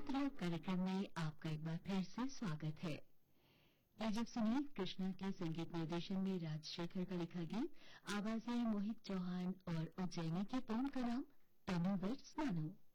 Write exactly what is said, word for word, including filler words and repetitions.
मित्रों, कार्यक्रम में आपका एक बार फिर से स्वागत है। ये जब सुनिए कृष्णा के संगीत निर्देशन में राजशेखर का लिखा गीत, आवाजें मोहित चौहान और उज्जैनी के पवन का नाम तनुवर स्नानो।